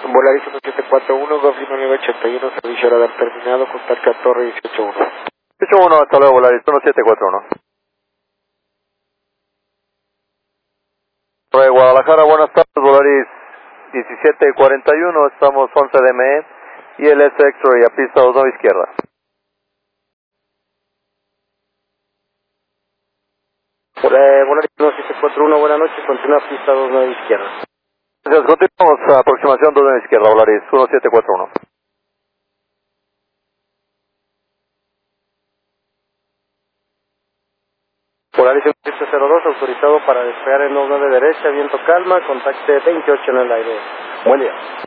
Volaris 1741, Goblin 981, servicio radar terminado, contacto a Torre 181. 181, hasta luego Volaris 1741. Torre Guadalajara, buenas tardes, Volaris 1741, estamos 11 de ME, ILS X-Ray a pista 29 izquierda. Volaris 1741, buenas noches, continúa pista 29 izquierda. Gracias, continuamos a aproximación 29 izquierda, Volaris 1741. Volaris 1702, autorizado para despegar en 29 derecha, viento calma, contacte 28 en el aire. Buen día.